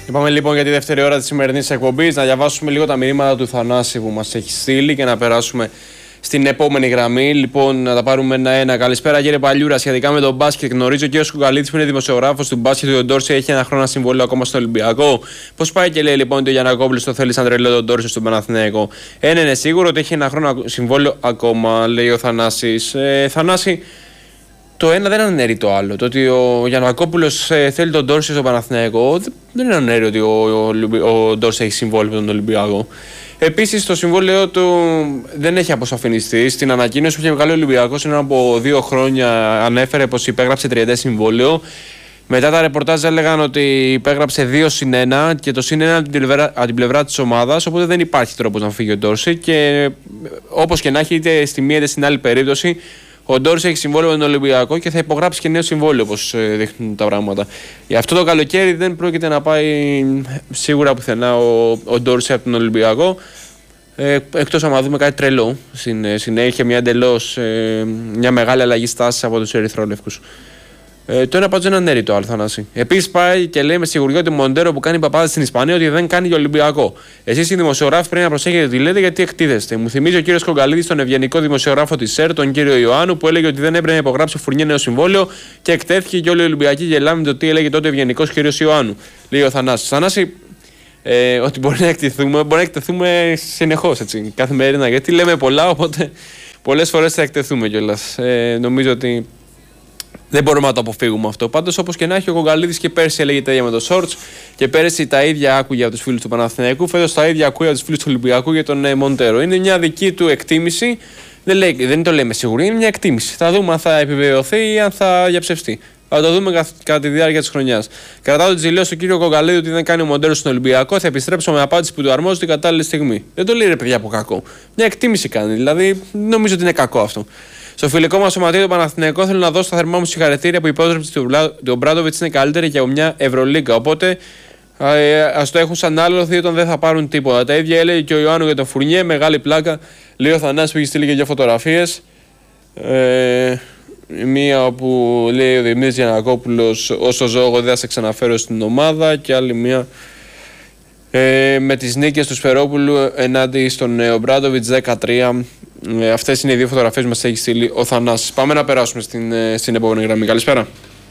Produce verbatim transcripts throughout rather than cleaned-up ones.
Πάμε λοιπόν για τη δεύτερη ώρα της σημερινής εκπομπής να διαβάσουμε λίγο τα μηνύματα του Θανάση που μας έχει στείλει και να περάσουμε στην επόμενη γραμμή. Λοιπόν, να τα πάρουμε ένα-ένα. Καλησπέρα κύριε Παλιούρα. Σχετικά με τον μπάσκετ, γνωρίζω και ο Σκουγκαλίτης που είναι δημοσιογράφος του μπάσκετ του Ντόρση έχει ένα χρόνο συμβόλαιο ακόμα στο Ολυμπιακό. Πώς πάει και λέει λοιπόν ότι ο Γιαννακόπουλος το θέλει σαν τρελό τον Ντόρση στον Παναθηναϊκό. Ένα είναι σίγουρο ότι έχει ένα χρόνο συμβόλαιο ακόμα, λέει ο Θανάσης. Ε, Θανάση, το ένα δεν αναιρεί το άλλο. Το ότι ο Γιαννακόπουλος ε, θέλει τον Ντόρση στο Παναθηναϊκό δεν είναι αναιρεί ότι ο, ο, ο, ο Ντόρση έχει συμβόλαιο με τον Ολυμπιακό. Επίσης, το συμβόλαιο του δεν έχει αποσαφινιστεί. Στην ανακοίνωση που είχε βγάλει ο Ολυμπιακός πριν από δύο χρόνια ανέφερε πως υπέγραψε τριετές συμβόλαιο. Μετά τα ρεπορτάζ έλεγαν ότι υπέγραψε δύο συν ένα και το συν ένα από την πλευρά, από την πλευρά της ομάδας. Οπότε δεν υπάρχει τρόπος να φύγει ο Ντόρση. Και όπως και να έχει, είτε στη μία είτε στην άλλη περίπτωση, ο Ντόρση έχει συμβόλαιο με τον Ολυμπιακό και θα υπογράψει και νέο συμβόλαιο, όπως δείχνουν τα πράγματα. Για αυτό το καλοκαίρι δεν πρόκειται να πάει σίγουρα πουθενά ο, ο Ντόρση από τον Ολυμπιακό. Ε, εκτός άμα δούμε κάτι τρελό στην συνέχεια, μια εντελώς ε, μια μεγάλη αλλαγή στάσης από τους ερυθρόλευκους. Ε, το ένα πάντως δεν ανέρει το άλλο, Θανάση. Επίσης πάει και λέει με σιγουριά ότι ο Μοντέρο που κάνει παπάδες στην Ισπανία ότι δεν κάνει για Ολυμπιακό. Εσείς οι δημοσιογράφοι πρέπει να προσέχετε τι λέτε γιατί εκτίθεστε. Μου θυμίζει ο κύριος Κογκαλίδης τον ευγενικό δημοσιογράφο της ΣΕΡ, τον κύριο Ιωάννου, που έλεγε ότι δεν έπρεπε να υπογράψει ο Φουρνιέ νέο συμβόλαιο και εκτέθηκε και όλοι οι Ολυμπιακοί γελάμε το τι έλεγε τότε ο ευγενικός κύριος Ιωάννου. Λέει ο Θανάσης. Θανάση, ε, ότι μπορεί να εκτεθούμε, μπορεί να εκτεθούμε συνεχώς έτσι, καθημερινά. Γιατί λέμε πολλά, οπότε πολλές φορές θα εκτεθούμε κιόλας. Ε, νομίζω ότι δεν μπορούμε να το αποφύγουμε αυτό. Πάντως, όπως και να έχει, ο Κογκαλίδης και πέρσι έλεγε τα ίδια με το Σόρτς και πέρσι τα ίδια άκουγε από τους φίλους του Παναθηναϊκού. Φέτος τα ίδια ακούει από τους φίλους του Ολυμπιακού για τον ε, Μοντέρο. Είναι μια δική του εκτίμηση. Δεν, λέει, δεν το λέμε σίγουρα, είναι μια εκτίμηση. Θα δούμε αν θα επιβεβαιωθεί ή αν θα διαψευστεί. Θα το δούμε κατά τη διάρκεια της χρονιάς. Κρατάω το τζιλέο στον κύριο Κογκαλίδη ότι δεν κάνει ο Μοντέρο στον Ολυμπιακό. Θα επιστρέψω με απάντηση που του αρμόζει την κατάλληλη στιγμή. Δεν το λέει ρε παιδιά από κακό. Μια εκτίμηση κάνει. Δηλαδή, νομίζω ότι είναι κακό αυτό. Στο φιλικό μας σωματείο του Παναθηναϊκού θέλω να δώσω τα θερμά μου συγχαρητήρια που η υπόθεση του Ομπράντοβιτς είναι καλύτερη για μια Ευρωλίγκα. Οπότε ας το έχουν σαν άλοθη όταν δεν θα πάρουν τίποτα. Τα ίδια έλεγε και ο Ιωάννου για τον Φουρνιέ. Μεγάλη πλάκα. Λέει ο Θανάσης που έχει στείλει και δύο φωτογραφίες. Ε, μία όπου λέει ο Δημήτρης Γιαννακόπουλος όσο ζω εγώ δεν θα σε ξαναφέρω στην ομάδα. Και άλλη μία ε, με τις νίκες του Σφερόπουλου ενάντια στον Ομπράντοβιτς δέκα τρία. Ε, αυτές είναι οι δύο φωτογραφίες που μας έχει στείλει ο Θανάσης. Πάμε να περάσουμε στην, στην επόμενη γραμμή. Καλησπέρα.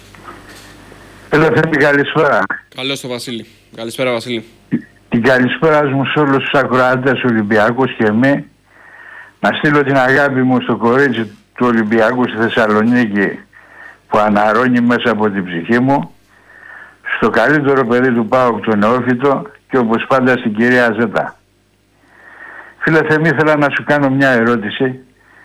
Ελεύθερη καλησπέρα. Καλώς το Βασίλη. Καλησπέρα Βασίλη. Την καλησπέρα μου σε όλους τους ακροατές Ολυμπιακούς και εμείς. Να στείλω την αγάπη μου στο κορίτσι του Ολυμπιακού στη Θεσσαλονίκη που αναρρώνει μέσα από την ψυχή μου. Στο καλύτερο παιδί του ΠΑΟΚ τον Νεόφυτο και όπως πάντα στην κυρία Ζέτα. Φίλε Θεμή, ήθελα να σου κάνω μια ερώτηση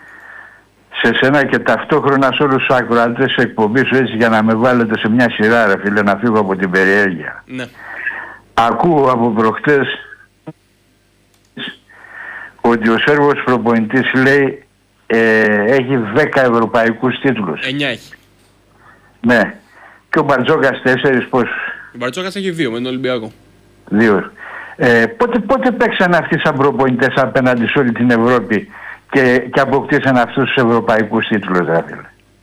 σε σένα και ταυτόχρονα σε όλους τους ακροατές της εκπομπής σου έτσι για να με βάλετε σε μια σειρά ρε φίλε να φύγω από την περιέργεια. Ναι. Ακούω από προχτές ότι ο Σέρβος προπονητής λέει ε, έχει δέκα ευρωπαϊκούς τίτλους. εννιά έχει. Ναι. Και ο Μπαρτζόκας τέσσερις πώς. Ο Μπαρτζόκας έχει δύο με τον Ολυμπιακό. Δύο. Ε, πότε, πότε παίξαν αυτοί σαν προπονητές απέναντι σε όλη την Ευρώπη και, και αποκτήσαν αυτούς τους ευρωπαϊκούς τίτλους, δηλαδή.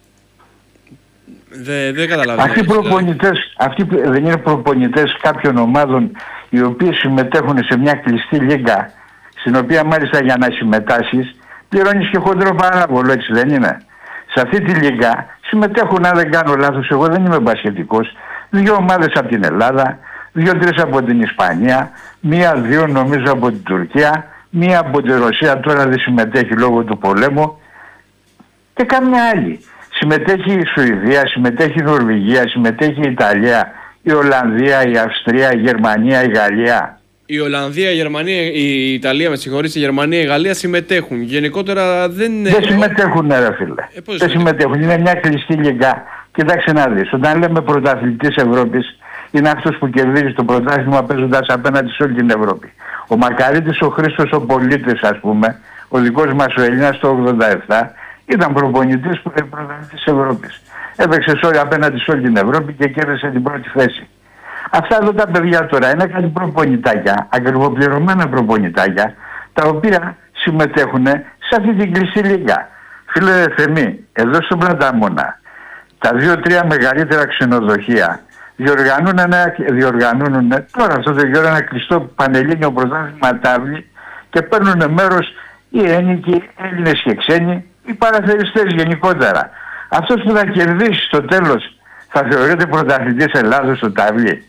Δεν δε καταλαβαίνω. Αυτοί, προπονητές, αυτοί δεν είναι προπονητές κάποιων ομάδων οι οποίοι συμμετέχουν σε μια κλειστή λίγκα, στην οποία μάλιστα για να συμμετάσχεις πληρώνεις και χοντρό παράβολο, έτσι δεν είναι. Σε αυτή τη λίγκα συμμετέχουν, αν δεν κάνω λάθος, εγώ δεν είμαι μπασκετικός, δύο ομάδες από την Ελλάδα, δύο-τρεις από την Ισπανία, μία-δύο νομίζω από την Τουρκία, μία από τη Ρωσία, τώρα δεν συμμετέχει λόγω του πολέμου, και κάμια άλλη. Συμμετέχει η Σουηδία, συμμετέχει η Νορβηγία, συμμετέχει η Ιταλία, η Ολλανδία, η Αυστρία, η Γερμανία, η Γαλλία. Η Ολλανδία, η Γερμανία, η Ιταλία, με συγχωρείτε, η Γερμανία, η Γαλλία συμμετέχουν. Γενικότερα δεν... Δεν συμμετέχουν, ρε φίλε. Ε, δεν συμμετέχουν. Είναι μια κλειστή λίγα. Κοιτάξτε να δεις. Όταν λέμε πρωταθλητής Ευρώπης, είναι αυτός που κερδίζει το πρωτάθλημα παίζοντας απέναντι σε όλη την Ευρώπη. Ο Μακαρίτης, ο Χρήστος, ο Πολίτης, ας πούμε, ο δικός μας ο Έλληνας το ογδόντα επτά, ήταν προπονητής που είναι πρωταθλητής Ευρώπης. Έπαιξε όλοι απέναντι σε όλη την Ευρώπη και κέρδισε την πρώτη θέση. Αυτά εδώ τα παιδιά τώρα είναι κάτι προπονητάκια, ακριβοπληρωμένα προπονητάκια, τα οποία συμμετέχουν σε αυτή την κλειστή λίγα. Φίλε Θεμή, εδώ στον Πλατάμωνα, τα δύο-τρία μεγαλύτερα ξενοδοχεία, διοργανώνουν ένα, διοργανώνουν τώρα αυτό το γύρο ένα κλειστό πανελλήνιο πρωτάθλημα τάβλη και παίρνουν μέρος οι ένικοι, Έλληνες και ξένοι, οι παραθεριστές γενικότερα. Αυτός που θα κερδίσει στο τέλος θα θεωρείται πρωταθλητής Ελλάδος στο τάβλι.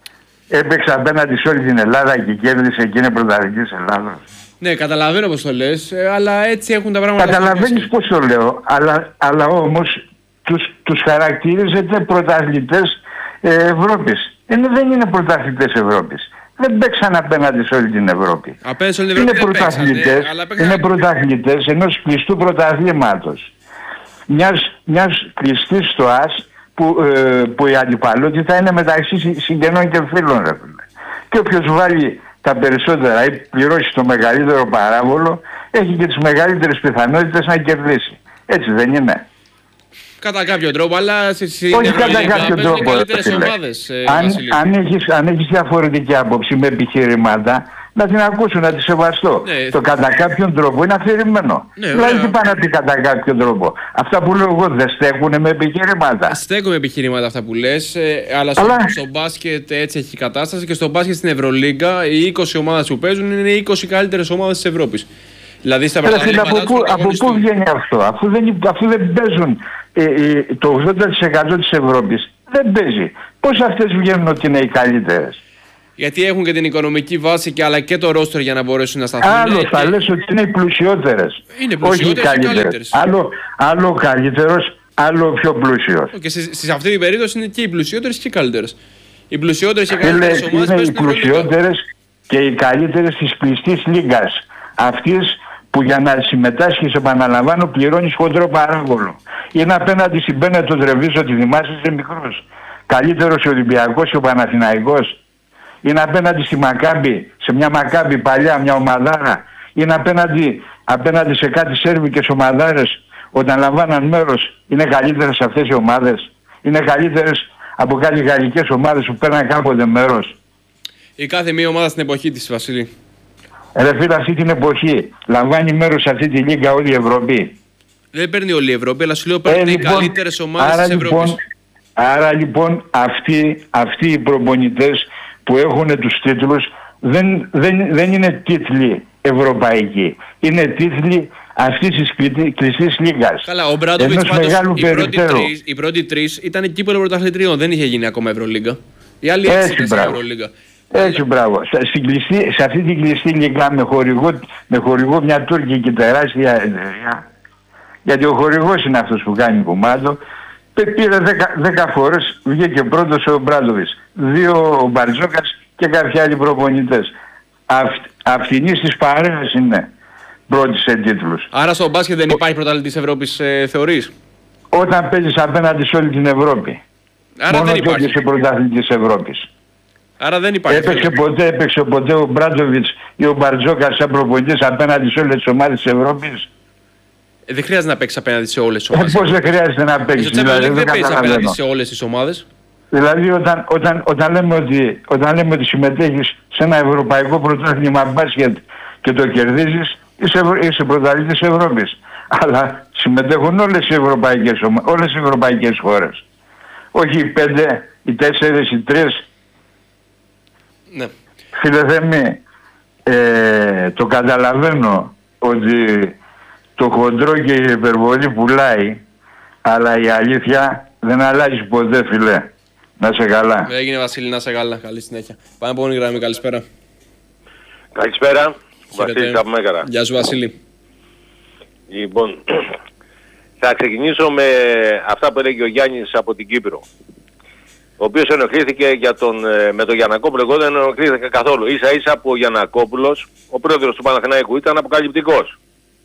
Έπαιξε απέναντι σε όλη την Ελλάδα και κέρδισε και είναι πρωταθλητής Ελλάδος. Ναι, καταλαβαίνω πώς το λες, αλλά έτσι έχουν τα πράγματα. Καταλαβαίνεις πώς το λέω, αλλά, αλλά όμως τους, τους χαρακτηρίζεται πρωταθλητές ε, Ευρώπης. Ενώ δεν είναι πρωταθλητές Ευρώπης. Δεν παίξαν απέναντι σε όλη την Ευρώπη. Απέναντι σε όλη την Ευρώπη είναι πρωταθλητές, είναι πρωταθλητές ενός κλειστού πρωταθλήματος. Μιας, μιας κλειστής στοάς που, ε, που η αντιπαλότητα είναι μεταξύ συγγενών και φίλων. Ρε. Και όποιος βάλει τα περισσότερα ή πληρώσει το μεγαλύτερο παράβολο έχει και τις μεγαλύτερες πιθανότητες να κερδίσει. Έτσι δεν είναι? Κατά κάποιο τρόπο, αλλά σε όχι κατά κάποιο τρόπο. Ομάδες, ε, αν, αν, έχεις, αν έχεις διαφορετική άποψη με επιχειρήματα, να την ακούσω, να τη σεβαστώ. Ναι, το κατά κάποιον τρόπο είναι αφηρημένο. Ναι, δηλαδή τι πάνε να πει κατά κάποιον τρόπο? Αυτά που λέω εγώ δεν στέκουν με επιχειρήματα. Στέκουν με επιχειρήματα αυτά που λες, ε, αλλά, αλλά... Στο, στο μπάσκετ έτσι έχει κατάσταση και στο μπάσκετ στην Ευρωλίγκα οι είκοσι ομάδες που παίζουν είναι οι είκοσι καλύτερες ομάδες της Ευρώπης. Δηλαδή στα πρωταθλήματα από, πού, από πού βγαίνει αυτό? Αφού δεν, αφού δεν παίζουν ε, ε, το ογδόντα τοις εκατό της Ευρώπης δεν παίζει. Πώς αυτές βγαίνουν ότι είναι οι καλύτερες? Γιατί έχουν και την οικονομική βάση και αλλά και το ρόστρο για να μπορέσουν να σταθούν. Άλλο θα και... λες ότι είναι οι πλουσιότερες. Είναι πλουσιότερες όχι οι καλύτερες. Άλλο, άλλο ο καλύτερος, άλλο ο πιο πλούσιος. Και σε, σε αυτή την περίπτωση είναι και οι πλουσιότερες και οι καλύτερες. Οι πλουσιότερες και οι καλύτερες ομάδες είναι οι πλουσιότερες και οι καλύτερες της κλειστής λίγκας. Αυτής που για να συμμετάσχεις, επαναλαμβάνω, πληρώνεις χοντρό παράβολο. Είναι απέναντι στην Πένετο Τρεβίζο, τη θυμάσαι, είσαι μικρός. Καλύτερος ο Ολυμπιακός και ο Παναθηναϊκός. Είναι απέναντι στη Μακάμπη, σε μια Μακάμπη παλιά, μια ομαδάρα. Είναι απέναντι, απέναντι σε κάτι σέρβικες ομαδάρες. Όταν λαμβάναν μέρος, είναι καλύτερες αυτές οι ομάδες? Είναι καλύτερες από κάτι γαλλικές ομάδες που παίρναν κάποτε μέρος? Η κάθε μία ομάδα στην εποχή της, Βασίλη. Ρε φίλε, αυτή την εποχή λαμβάνει μέρος σε αυτή τη λίγα όλη η Ευρώπη. Δεν παίρνει όλη η Ευρώπη, αλλά σου λέω παίρνει ε, λοιπόν, οι καλύτερες ομάδες της Ευρώπης. Λοιπόν, άρα λοιπόν αυτοί, αυτοί οι προπονητές που έχουν τους τίτλους δεν, δεν, δεν είναι τίτλοι ευρωπαϊκοί. Είναι τίτλοι αυτής της κλειστής λίγας. Καλά, ο Μπράντοβιτς πάντως οι πρώτοι, τρεις, οι πρώτοι τρεις ήταν κύπελλο πρωταθλητριών, δεν είχε γίνει ακόμα Ευρωλίγκα. Οι άλλοι έξι ήταν στην Ευρωλίγκα. Έτσι, μπράβο. Στην κλειστή, σε αυτή την κλειστή λίγα με χορηγό, με χορηγό μια τουρκική τεράστια εταιρεία, γιατί ο χορηγός είναι αυτός που κάνει κομμάτο, πήρε δέκα φορές, βγήκε πρώτος ο Μπράντοβιτς, δύο ο Μπαρτζόκας και κάποιοι άλλοι προπονητές. Αυ, αυτινής της παρέας είναι πρώτη σε τίτλους. Άρα στο μπάσκετ δεν υπάρχει πρωταθλητής Ευρώπης, ε, θεωρείς? Όταν παίζεις απέναντι σε όλη την Ευρώπη. Άρα μόνο δεν υπάρχει. Μόνο πρωταθλητής Ευρώπης. Άρα δεν υπάρχει. Έπαιξε ποτέ, έπαιξε ποτέ ο Μπράντοβιτς ή ο Μπαρτζόκας σαν προπονητής απέναντι σε όλες τις ομάδες της Ευρώπης? Ε, δεν χρειάζεται να παίξει απέναντι σε όλες τις ομάδες. Ε, πώς δεν χρειάζεται να παίξει? Δηλαδή, δεν παίζει απέναντι σε όλες τις ομάδες. Δηλαδή όταν, όταν, όταν, λέμε ότι, όταν λέμε ότι συμμετέχεις σε ένα ευρωπαϊκό πρωτάθλημα μπάσκετ και το κερδίζεις, είσαι, είσαι πρωταθλητής Ευρώπης. Αλλά συμμετέχουν όλες οι ευρωπαϊκές, όλες οι ευρωπαϊκές χώρες. Όχι οι πέντε, οι τέσσερις, οι τρεις. Ναι. Φίλε Θέμη, ε, το καταλαβαίνω ότι το χοντρό και η υπερβολή πουλάει, αλλά η αλήθεια δεν αλλάζει ποτέ, φίλε. Να σε καλά. Έγινε, Βασίλη, να σε καλά. Καλή συνέχεια. Πάμε από γραμμή, καλησπέρα. Καλησπέρα. Βασίλη από Μέγαρα. Γεια σου, Βασίλη. Λοιπόν, θα ξεκινήσω με αυτά που έλεγε ο Γιάννης από την Κύπρο, ο οποίος ενοχλήθηκε για τον, με τον Γιαννακόπουλο. Εγώ δεν ενοχλήθηκα καθόλου. Ίσα ίσα που ο Γιαννακόπουλος, ο πρόεδρος του Παναθηναϊκού, ήταν αποκαλυπτικός.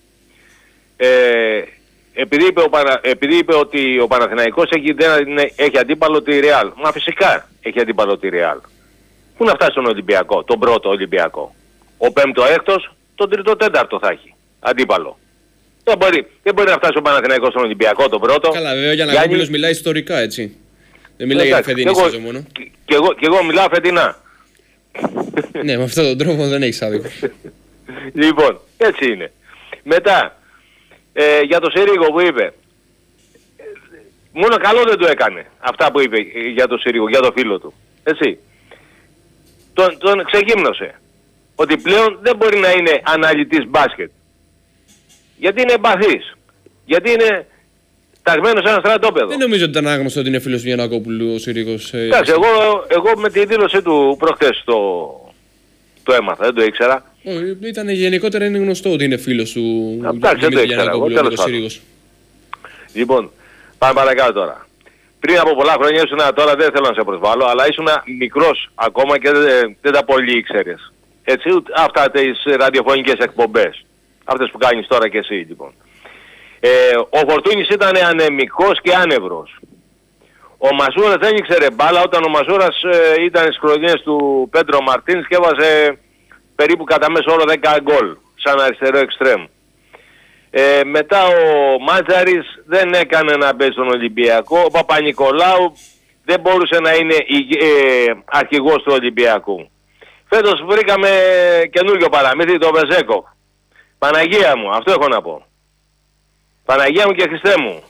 Ε, επειδή, είπε ο Πανα... επειδή είπε ότι ο Παναθηναϊκός έχει, δεν... έχει αντίπαλο τη Ρεάλ. Μα φυσικά έχει αντίπαλο τη Ρεάλ. Πού να φτάσει στον Ολυμπιακό, τον πρώτο Ολυμπιακό? Ο πέμπτο έκτος, τον τρίτο τέταρτο θα έχει αντίπαλο. Δεν μπορεί, δεν μπορεί να φτάσει ο Παναθηναϊκός στον Ολυμπιακό τον πρώτο. Καλά, βέβαια, για να Γιάννη... Γιάννη... μιλάει ιστορικά, έτσι. Δεν μιλάει για φετινή σεζόν μόνο. Και, και, εγώ, και εγώ μιλάω φετινά. Ναι, με αυτόν τον τρόπο δεν έχεις άδικο. Λοιπόν, έτσι είναι. Μετά, ε, για το Σερίγο που είπε, μόνο καλό δεν το έκανε αυτά που είπε για το Συρίγο, για το φίλο του. Έτσι. Τον, τον ξεγύμνωσε. Ότι πλέον δεν μπορεί να είναι αναλυτής μπάσκετ. Γιατί είναι εμπαθής. Γιατί είναι ταγμένος σε ένα στρατόπεδο. Δεν νομίζω ότι ήταν άγνωστο ότι είναι φίλος του Γιαννακόπουλου ο Συρίγος. Εντάξει, εγώ, εγώ με τη δήλωση του προχτές το, το έμαθα, δεν το ήξερα. Ήταν γενικότερα είναι γνωστό ότι είναι φίλος του Γιαννακόπουλου ο Συρίγος. Λοιπόν, πάμε παρακάτω τώρα. Πριν από πολλά χρόνια ήσουν, τώρα δεν θέλω να σε προσβάλλω, αλλά ήσουν μικρός ακόμα και δεν, δεν τα πολύ ήξερες. Έτσι, αυτά τις ραδιοφωνικές εκπομπές. Αυτές που κάνεις τώρα και εσύ λοιπόν. Ε, ο Φορτούνης ήταν ανεμικός και άνευρος. Ο Μασούρας δεν ήξερε μπάλα όταν ο Μασούρας ε, ήταν στις χρονιές του Πέντρο Μαρτίνς και έβαζε περίπου κατά μέσο όρο δέκα γκολ σαν αριστερό εξτρέμ. Ε, μετά ο Μάτζαρης δεν έκανε να μπει στον Ολυμπιακό. Ο Παπα-Νικολάου δεν μπορούσε να είναι ε, αρχηγός του Ολυμπιακού. Φέτος βρήκαμε καινούργιο παραμύθι, το Βεζέκοφ. Παναγία μου, αυτό έχω να πω. Παναγία μου και Χριστέ μου.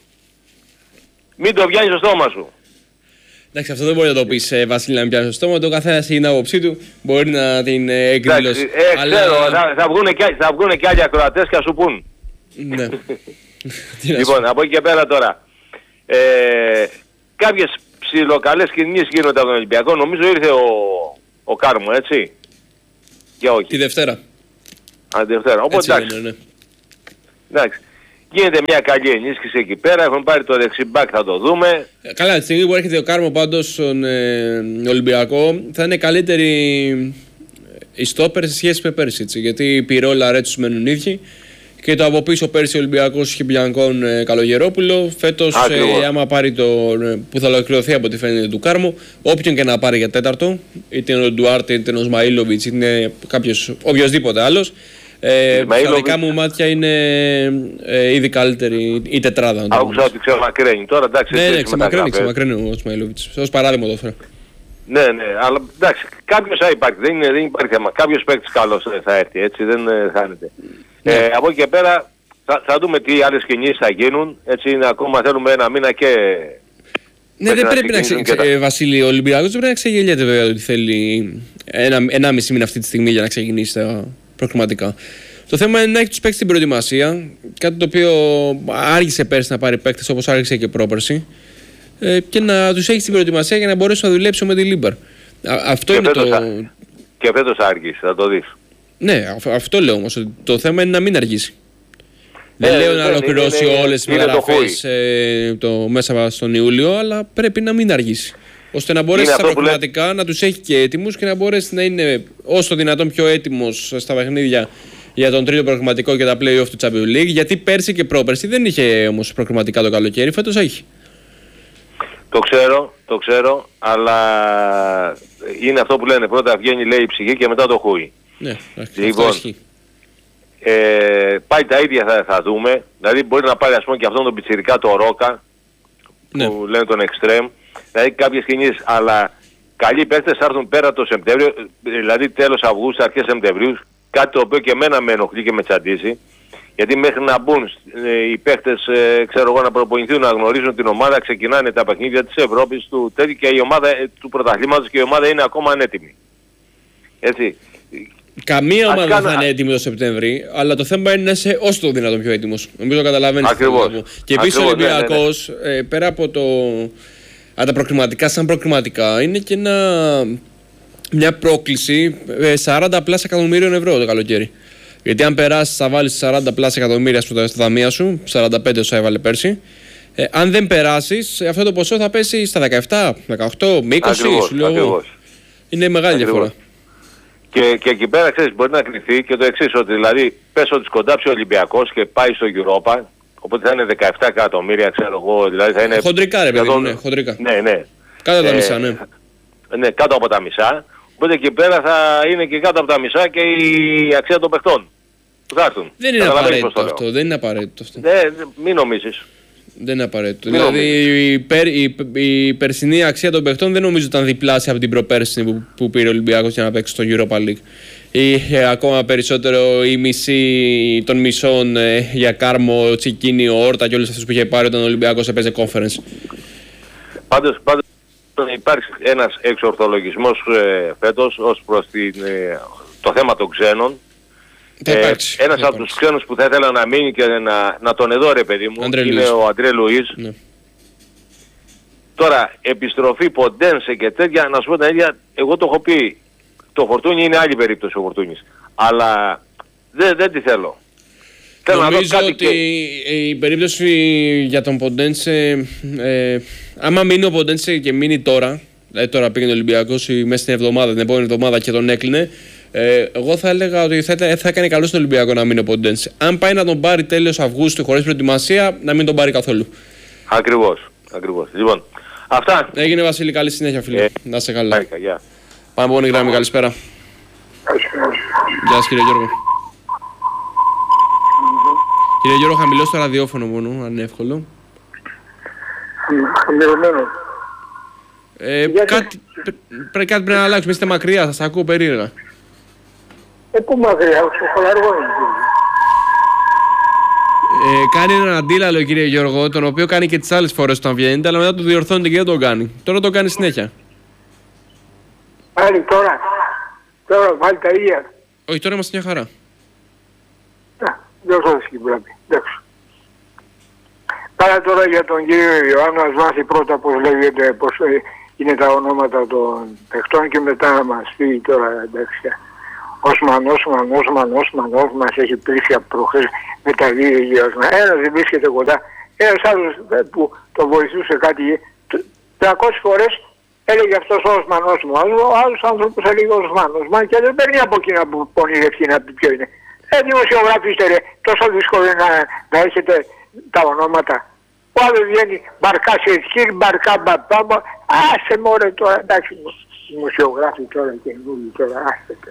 Μην το πιάνεις στο στόμα σου. Εντάξει, αυτό δεν μπορεί να το πεις, ε, Βασίλη, να μην πιάνεις στο στόμα. Το καθένας έχει την άποψή του, μπορεί να την ε, εκδηλώσει. Ε, αλλά... ξέρω, θα, θα, βγουν και, θα βγουν και άλλοι ακροατές και θα σου πούν. Ναι. Λοιπόν, από εκεί και πέρα τώρα. Ε, κάποιες ψιλοκαλές κινήσεις γίνονται από τον Ολυμπιακό. Νομίζω ήρθε ο, ο Κάρμο, έτσι. Και όχι. Τη Δευτέρα. Α, τη Δευτέρα. Οπότε εντάξει. Είναι, ναι. Εντάξει. Γίνεται μια καλή ενίσχυση εκεί πέρα. Έχουν πάρει το δεξιμπάκ, θα το δούμε. Καλά, τη στιγμή που έρχεται ο Κάρμο πάντως στον ε, Ολυμπιακό, θα είναι καλύτερη η στόπερ σε σχέση με πέρσι. Έτσι, γιατί οι Πιρόλα Ρέτσους μένουν ίδιοι. Και το από πίσω πέρσι ο Ολυμπιακός είχε Μπιανκόν ε, Καλογερόπουλο. Φέτος, ε, άμα πάρει το. Ε, που θα ολοκληρωθεί από ό,τι φαίνεται του Κάρμου, όποιον και να πάρει για τέταρτο, είτε είναι ο Ντουάρτε, είτε είναι ο Σμαΐλοβιτς, είτε είναι κάποιος, οποιοδήποτε άλλος. Ε, στα δικά μου μάτια είναι ε, ήδη καλύτερη η τετράδα. Άκουσα ότι ξεμακραίνει τώρα, εντάξει. Ναι, ναι, ξεμακραίνει, ξεμακραίνει ο Σμαΐλοβιτς. Ως παράδειγμα το έφερα. Ναι, ναι, αλλά εντάξει, κάποιος θα υπάρχει, δεν, είναι, δεν υπάρχει θέμα. Κάποιος παίκτης καλός θα έρθει, έτσι, δεν ε, χάνεται. Ναι. Ε, από εκεί και πέρα θα, θα δούμε τι άλλες κινήσεις θα γίνουν, έτσι είναι ακόμα θέλουμε ένα μήνα και... Ναι, δεν πρέπει να ξε... τα... ε, Βασίλη, ο Ολυμπιακός δεν πρέπει να ξεγελιέται βέβαια ότι θέλει ένα, ένα μισή μήνα αυτή τη στιγμή για να ξεκινήσει τα προκριματικά. Το θέμα είναι να έχει τους παίκτες στην προετοιμασία, κάτι το οποίο άργησε πέρσι να πάρει παίκτες όπως άργησε και πρόπερσι, ε, και να τους έχει στην προετοιμασία για να μπορέσουν να δουλέψουν με τη Λίμπερ. Αυτό και είναι το... Θα... Και φέτος άργησε, θα το δεις. Ναι, αυτό λέω όμως, ότι το θέμα είναι να μην αργήσει. Δεν ε, λέω να ολοκληρώσει όλες τις μεταγραφές ε, το μέσα στον Ιούλιο, αλλά πρέπει να μην αργήσει. Ώστε να μπορέσει στα προγραμματικά λέ... να τους έχει και έτοιμους και να μπορέσει να είναι όσο δυνατόν πιο έτοιμος στα παιχνίδια για τον τρίτο προγραμματικό και τα play-off του Champions League. Γιατί πέρσι και πρόπερσι δεν είχε όμως προγραμματικά το καλοκαίρι, φέτος έχει. Το ξέρω, το ξέρω, αλλά είναι αυτό που λένε, πρώτα βγαίνει λέει η ψυχή και μετά το χούι. Ναι, λοιπόν, ε, πάει τα ίδια θα, θα δούμε, δηλαδή μπορεί να πάρει ας πούμε και αυτόν τον πιτσιρικά το Ρόκα, ναι, που λένε τον Extreme, δηλαδή κάποιες κινήσεις, αλλά καλοί παίκτες θα έρθουν πέρα το Σεπτέμβριο, δηλαδή τέλος Αυγούστου, αρχές Σεπτεμβρίου, κάτι το οποίο και εμένα με ενοχλεί και με τσαντίζει. Γιατί μέχρι να μπουν ε, οι παίχτες, ε, ξέρω εγώ, να προπονηθούν, να γνωρίζουν την ομάδα, ξεκινάνε τα παιχνίδια της Ευρώπης, του τέτοιου και η ομάδα ε, του πρωταθλήματος και η ομάδα είναι ακόμα ανέτοιμη. Έτσι. Καμία Ας ομάδα κάνω... θα είναι έτοιμη το Σεπτέμβρη, αλλά το θέμα είναι να είσαι όσο το δυνατόν πιο έτοιμος. Νομίζω καταλαβαίνεις. Ακριβώς. Και επίσης ο Ολυμπιακός, ναι, ναι, ναι. ε, πέρα από το... Α, τα προκριματικά σαν προκριματικά, είναι και ένα... μια πρόκληση ε, σαράντα πλάς εκατομμύριων ευρώ το καλοκαίρι. Γιατί αν περάσει, θα βάλει σαράντα πλάς εκατομμύρια στα ταμεία σου, σαράντα πέντε όσα έβαλε πέρσι. Ε, αν δεν περάσει, αυτό το ποσό θα πέσει στα δεκαεπτά, δεκαοκτώ, με είκοσι. Ακριβώς, σου λέω εγώ. Είναι μεγάλη διαφορά. Και, και εκεί πέρα ξέρεις, μπορεί να κρυφθεί και το εξής, ότι δηλαδή πες ότι σκοντάψει ο Ολυμπιακός και πάει στο Europa, οπότε θα είναι δεκαεπτά εκατομμύρια, ξέρω εγώ. Δηλαδή θα είναι χοντρικά, ρε παιδί μου, ναι, χοντρικά. Ναι, ναι. Κάτω από ε, τα μισά, ναι. Ναι, κάτω από τα μισά. Οπότε εκεί πέρα θα είναι και κάτω από τα μισά και η αξία των παιχτών που θα έρθουν. Δεν είναι απαραίτητο αυτό. Δεν είναι απαραίτητο αυτό. Ναι, μην νομίζεις. Δεν είναι απαραίτητο. Μην δηλαδή η, περ, η, η περσινή αξία των παιχτών δεν νομίζω ήταν διπλάσια από την προπέρσινη που, που πήρε ο Ολυμπιακός για να παίξει στο Europa League. Ή ε, ακόμα περισσότερο η μισή των μισών ε, για Κάρμο, Τσικίνη, Όρτα και όλους αυτούς που είχε πάρει όταν ο Ολυμπιακός έπαιζε conference. Πάντως, πάντως υπάρχει ένας εξορθολογισμός ε, φέτος ως προς την, ε, το θέμα των ξένων. Ε, ένας από τους ξένους που θα ήθελα να μείνει και να, να τον εδώ ρε παιδί μου Αντρέ είναι Λουίς. Ο Αντρέ Λουίς. Ναι. Τώρα επιστροφή Ποντένσε και τέτοια, να σου πω την ίδια, εγώ το έχω πει, το Φορτούνι είναι άλλη περίπτωση ο Φορτούνις, αλλά δεν, δεν τη θέλω. Νομίζω ότι και... η περίπτωση για τον Ποντένσε, ε, άμα μείνει ο Ποντένσε και μείνει τώρα, δηλαδή τώρα πήγαινε ο Ολυμπιακός μέσα στην εβδομάδα, την επόμενη εβδομάδα και τον έκλεινε, ε, εγώ θα έλεγα ότι θα, θα έκανε καλό στον Ολυμπιακό να μείνει ο Ποντένσε. Αν πάει να τον πάρει τέλος Αυγούστου χωρίς προετοιμασία, να μην τον πάρει καθόλου. Ακριβώς, ακριβώς. Λοιπόν, αυτά. Έγινε Βασίλη, καλή συνέχεια φίλε. Ε, να σε καλά. Yeah. Πάμε από γράμμη, καλησπέρα. Γεια σας κύριε Γιώργο. Κύριε Γιώργο, χαμηλώς το ραδιόφωνο μόνο, αν είναι εύκολο. Χαμηλωμένο. Ε, κάτι, πρέ, κάτι πρέπει να αλλάξουμε, είστε μακριά, σας ακούω περίεργα. Ε, πού μακριά, στο χολαργό είναι. Ε, κάνει έναν αντίλαλο κύριε Γιώργο, τον οποίο κάνει και τις άλλες φορές όταν βγαίνετε, αλλά μετά το διορθώνεται και δεν τον κάνει. Τώρα το κάνει συνέχεια. Πάλι τώρα, τώρα βάλει τα ίδια. Όχι, τώρα είμαστε μια χαρά. Δεν θα την πλάτη. Εντάξει. Πάρα τώρα για τον κύριο Ιωάννου, ας μάθει πρώτα πώς λέγεται, πώς είναι τα ονόματα των παιχτών και μετά να μας πει τώρα, εντάξει. Όσμαν, Όσμαν, Όσμαν, Όσμαν, Όσμαν, μας έχει πλήσει από προχθές με τα δύο γύρωσμα. Ένας δεν βρίσκεται κοντά. Ένας άλλος που το βοηθούσε κάτι τριακόσιες φορές έλεγε αυτός Όσμαν, Όσμαν. Ο άλλος άνθρωπος έλεγε Όσμαν, Όσμαν και δεν παίρνει από εκείνα που πονηρευτεί να πει ποιο είναι. Ε, δημοσιογραφίστε ρε, τόσο δύσκολο είναι να, να έχετε τα ονόματα. Ο άλλος βγαίνει μπαρκά σε σκύρ, μπαρκά μπαπάμπα, άσε μωρέ τώρα, εντάξει, δημοσιογράφοι τώρα και νουλοι τώρα, άσε τα.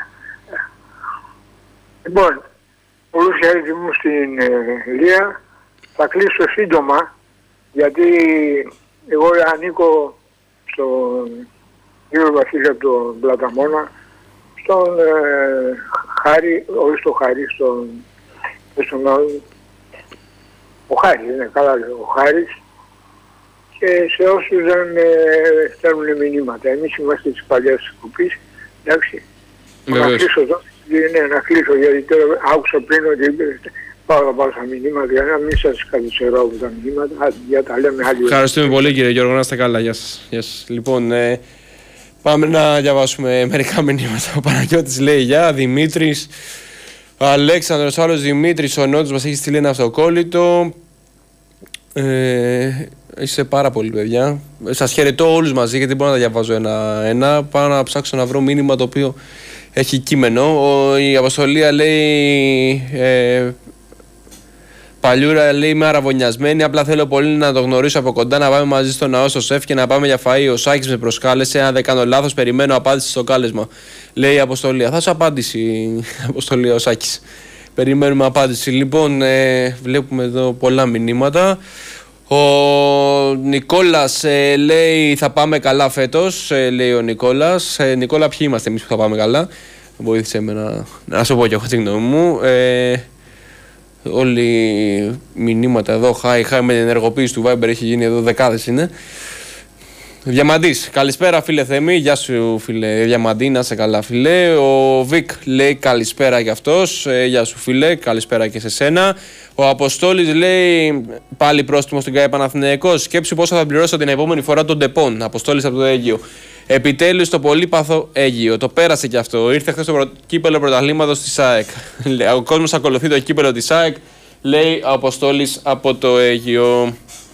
Λοιπόν, πολλούς χαίρετε μου στην ε, Λία, θα κλείσω σύντομα, γιατί εγώ ανήκω στον κύριο Βασίλη από τον Πλαταμόνα, στον ε, Χάρη, όχι στο Χάρη, στον, στον άλλον, ο Χάρης, είναι καλά λέει, ο Χάρης, και σε όσους δεν ε, στέλνουν μηνύματα. Εμείς είμαστε της παλιάς κουπής, εντάξει. Να κλείσω εδώ, ναι, να κλείσω, γιατί τώρα άκουσα πριν ότι πάω να πάω στα μηνύματα, για να μην σας καθυστερώ από τα μηνύματα, για τα λέμε άλλη. Ευχαριστούμε πολύ κύριε Γιώργο, να είστε καλά, γεια σας. Γεια σας. Λοιπόν, ε, πάμε να διαβάσουμε μερικά μηνύματα. Ο Παναγιώτης λέει γεια, Δημήτρης, ο Αλέξανδρος, άλλος Δημήτρης, ο Νότης μας έχει στείλει ένα αυτοκόλλητο. Ε, είσαι πάρα πολύ παιδιά. Σας χαιρετώ όλους μαζί γιατί μπορώ να τα διαβάζω ένα-ένα. Πάω να ψάξω να βρω μήνυμα το οποίο έχει κείμενο. Ο, η Αποστολία λέει... Ε, Παλιούρα λέει είμαι αραβωνιασμένη. Απλά θέλω πολύ να το γνωρίσω από κοντά. Να πάμε μαζί στο ναό στο σεφ και να πάμε για φαΐ. Ο Σάκης με προσκάλεσε. Αν δεν κάνω λάθος, περιμένω απάντηση στο κάλεσμα. Λέει η Αποστολία. Θα σου απάντηση, Αποστολία, ο Σάκης. Περιμένουμε απάντηση. Λοιπόν, ε, βλέπουμε εδώ πολλά μηνύματα. Ο Νικόλας ε, λέει θα πάμε καλά φέτος. Ε, λέει ο Νικόλας. Ε, Νικόλα, ποιοι είμαστε εμείς που θα πάμε καλά? Βοήθησε με να, να σου πω και εγώ τη γνώμη μου. Ε, Όλοι οι μηνύματα εδώ, χάι, χάι με την ενεργοποίηση του Viber έχει γίνει εδώ, δεκάδες είναι. Διαμαντής, καλησπέρα φίλε Θέμη, γεια σου φίλε Διαμαντή, να σε καλά φίλε. Ο Βικ λέει καλησπέρα και αυτός, ε, γεια σου φίλε, καλησπέρα και σε σένα. Ο Αποστόλης λέει πάλι πρόστιμο στην ΚΑΕ Παναθηναϊκός, σκέψου πόσο θα πληρώσω την επόμενη φορά τον Ντεπών. Αποστόλης από το Αίγυο. Επιτέλους το πολύπαθο Αίγυο. Το πέρασε κι αυτό. Ήρθε χθες το προ... κύπελο πρωταθλήματος της ΑΕΚ. Ο κόσμος ακολουθεί το κύπελο της ΑΕΚ, λέει ο Αποστόλης από το Αίγυο.